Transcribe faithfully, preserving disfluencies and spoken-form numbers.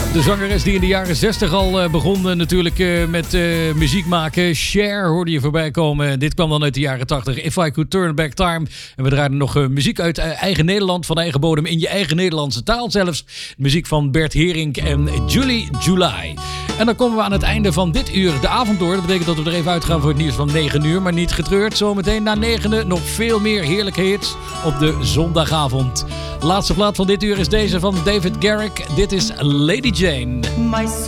De zangeres die in de jaren zestig al uh, begon uh, natuurlijk uh, met uh, muziek maken. Cher hoorde je voorbij komen. Dit kwam dan uit de jaren tachtig. If I Could Turn Back Time. En we draaiden nog uh, muziek uit uh, eigen Nederland. Van eigen bodem in je eigen Nederlandse taal zelfs. Muziek van Bert Herink en Julie July. En dan komen we aan het einde van dit uur de avond door. Dat betekent dat we er even uitgaan voor het nieuws van negen uur. Maar niet getreurd. Zometeen na negende nog veel meer heerlijke hits op de zondagavond. Laatste plaat van dit uur is deze van David Garrick. Dit is Lady Jane. My